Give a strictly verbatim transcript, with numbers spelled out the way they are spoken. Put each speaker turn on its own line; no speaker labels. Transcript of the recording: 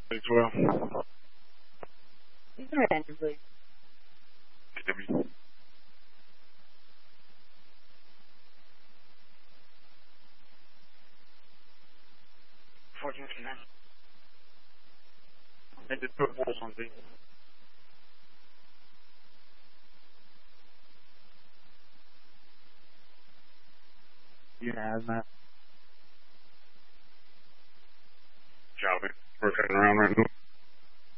as well.
Your engine, please.
W. fourteen fifty-nine. I just put holes on Z.
You have that.
Job it. We're cutting around right now.